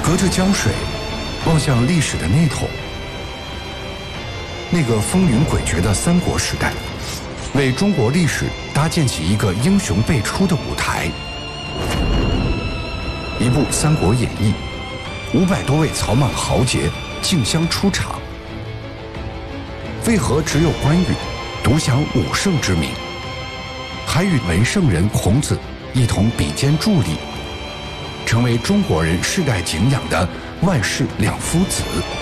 隔着江水，望向历史的那头，那个风云诡谲的三国时代，为中国历史搭建起一个英雄辈出的舞台。一部《三国演义》，500多位草莽豪杰竞相出场。为何只有关羽独享武圣之名，还与文圣人孔子一同比肩助力，成为中国人世代敬仰的万世两夫子？